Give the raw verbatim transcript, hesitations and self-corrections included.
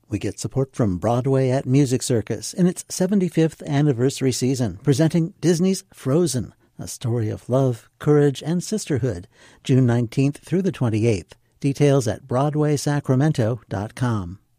We get support from Broadway at Music Circus in its seventy-fifth anniversary season, presenting Disney's Frozen, a story of love, courage, and sisterhood, June nineteenth through the twenty-eighth. Details at broadway sacramento dot com.